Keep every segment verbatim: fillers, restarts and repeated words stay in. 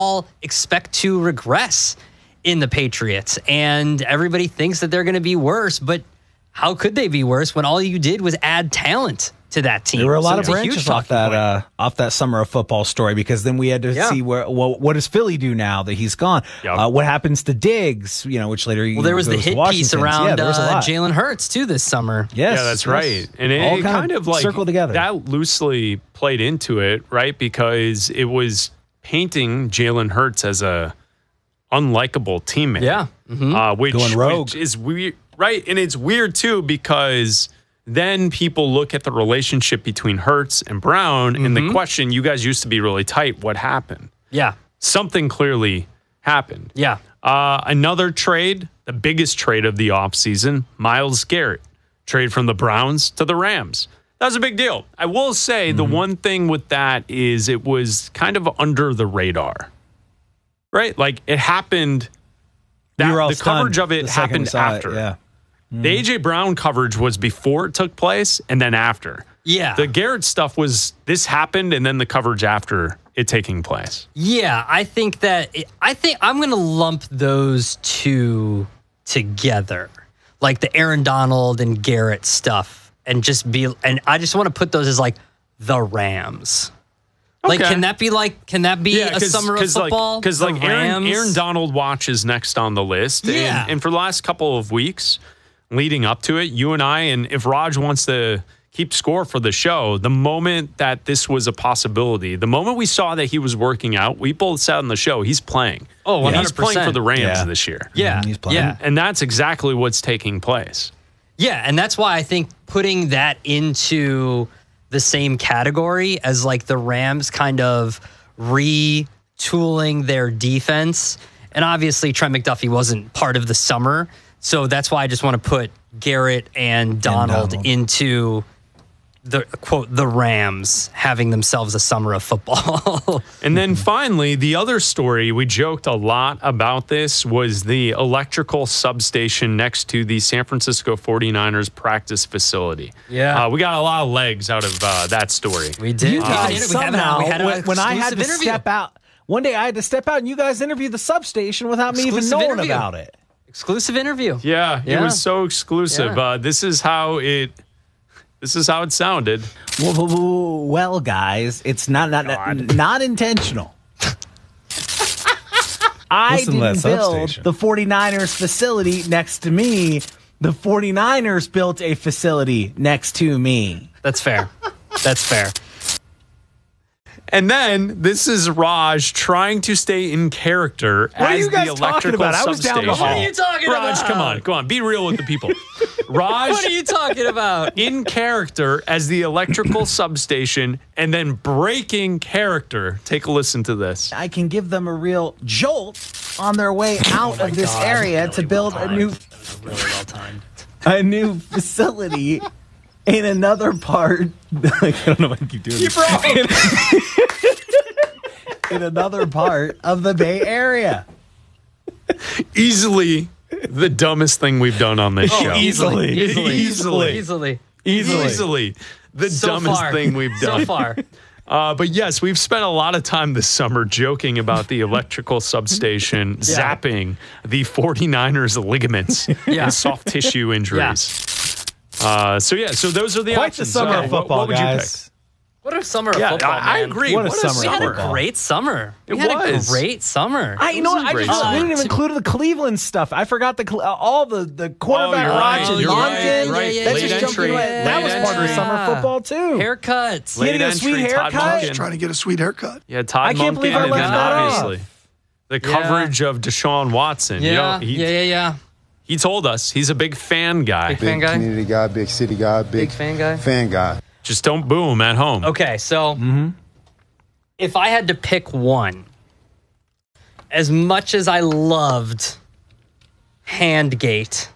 all expect to regress in the Patriots, and everybody thinks that they're going to be worse, but how could they be worse when all you did was add talent to that team? There were a lot So of branches off that uh, off that summer of football story, because then we had to Yeah. see where well, what does Philly do now that he's gone? Yep. Uh, what happens to Diggs? You know, which later Well, there was the goes to hit piece Washington's. around yeah, there was a uh, lot. Jalen Hurts too this summer. Yes, Yeah, that's yes. right. And it, All it kind of like circled together. that loosely played into it, right? Because it was painting Jalen Hurts as a unlikable teammate. Yeah. Mhm. Uh, which, Going rogue. which is weird, right? And it's weird too, because then people look at the relationship between Hurts and Brown, and the question, you guys used to be really tight. What happened? Yeah. Something clearly happened. Yeah. Uh, another trade, the biggest trade of the offseason, Myles Garrett. Trade from the Browns to the Rams. That was a big deal. I will say Mm-hmm. the one thing with that is it was kind of under the radar, right? Like it happened. That, We were all the stunned coverage of it the second we happened saw it, after. yeah. The A J Brown coverage was before it took place and then after. Yeah. The Garrett stuff was this happened and then the coverage after it taking place. Yeah, I think that it, I think I'm going to lump those two together, like the Aaron Donald and Garrett stuff, and just be and I just want to put those as like the Rams. Like, Okay. can that be like? Can that be a summer of football? Because The like, Aaron, Rams? Aaron Donald watch is next on the list. Yeah. And, and for the last couple of weeks leading up to it, you and I, and if Raj wants to keep score for the show, the moment that this was a possibility, the moment we saw that he was working out, we both said on the show, he's playing. Oh, one hundred He's percent. playing for the Rams Yeah. this year. Yeah, Mhm, he's playing. yeah, And that's exactly what's taking place. yeah, and that's why I think putting that into the same category as like the Rams kind of retooling their defense, and obviously Trent McDuffie wasn't part of the summer, so that's why I just want to put Garrett and Donald, Donald. into the quote the Rams having themselves a summer of football. And then finally, the other story, we joked a lot about this, was the electrical substation next to the San Francisco forty-niners practice facility. Yeah. Uh, we got a lot of legs out of uh, that story. we did. You We guys did it. We had an- somehow, we had an when, when I had to exclusive interview. step out, one day I had to step out and you guys interviewed the substation without me even Exclusive knowing interview. about it. Exclusive interview. Yeah, it Yeah. was so exclusive. Yeah. Uh, this is how it. This is how it sounded. Well, well, well, well, guys, it's not not not, not intentional. I Listen to that didn't build substation. the forty-niners facility next to me. The forty-niners built a facility next to me. That's fair. That's fair. And then this is Raj trying to stay in character What are as you guys the talking electrical about? I was down the substation. hall. What are you talking Raj, about? come on, come on, be real with the people. Raj, What are you talking about? in character as the electrical substation, and then breaking character. Take a listen to this. I can give them a real jolt on their way out of this God, area really to build well a new Really well timed. a new facility in another part. I don't know if I can keep doing this. In another part of the Bay Area. Easily the dumbest thing we've done on this show. Easily, easily, Easily. easily, Easily. Easily. The So dumbest far. thing we've done. So far. Uh, but yes, we've spent a lot of time this summer joking about the electrical substation zapping the forty-niners ligaments Yeah. and soft tissue injuries. Uh, so yeah, so those are the Quite the options. summer Uh, of what- football, what would you guys. What a summer of Yeah, football, I, I man. agree. What a What summer We of had a football. great summer. It we had was. a great summer. I you know was a what, I great just summer. we didn't even include the Cleveland stuff. I forgot the Cle- uh, all the the quarterback you're right. watch and You're right. London. You're right. That's Late just entry. jumping away. That Late was part of entry. summer football too. Haircuts. Late- Getting a sweet entry, Todd haircut? Monken. Trying to get a sweet haircut. Yeah, Todd I can't Monken, believe I and left then that off. obviously the Yeah. coverage of Deshaun Watson. Yeah, You know, he, yeah, yeah, yeah. he told us he's a big fan guy. Big fan Big guy. community guy, big city guy, big, Big fan guy? fan guy. Just don't boo him at home. Okay, so if I had to pick one, as much as I loved Handgate,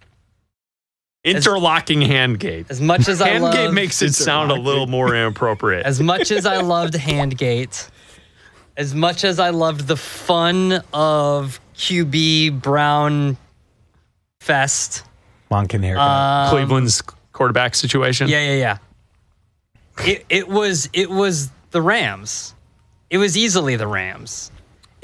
Interlocking handgate. as much as I Handgate loved, makes it sound a little more inappropriate. as much as I loved Handgate, as much as I loved the fun of Q B Brown Fest, Monken haircut. um, Cleveland's quarterback situation. yeah, yeah, yeah. It it was it was the Rams. It was easily the Rams.